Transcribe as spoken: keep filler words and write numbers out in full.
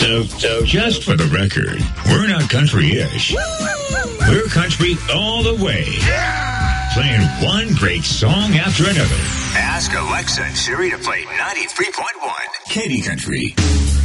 So, so just for the record, we're not country-ish. We're country all the way. Playing one great song after another. Ask Alexa and Siri to play ninety-three point one Katy Country.